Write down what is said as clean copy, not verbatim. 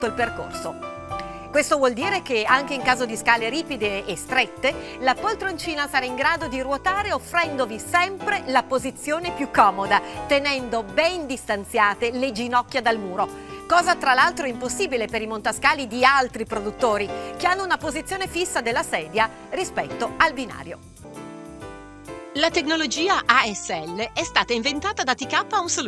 il percorso. Questo vuol dire che anche in caso di scale ripide e strette, la poltroncina sarà in grado di ruotare offrendovi sempre la posizione più comoda, tenendo ben distanziate le ginocchia dal muro. Cosa tra l'altro impossibile per i montascali di altri produttori, che hanno una posizione fissa della sedia rispetto al binario. La tecnologia ASL è stata inventata da TK Home Solutions.